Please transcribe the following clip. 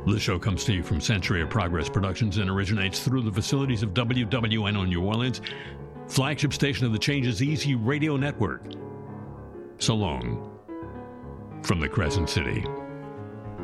The show comes to you from Century of Progress Productions and originates through the facilities of WWNO New Orleans, flagship station of the Changes Easy Radio Network. So long from the Crescent City.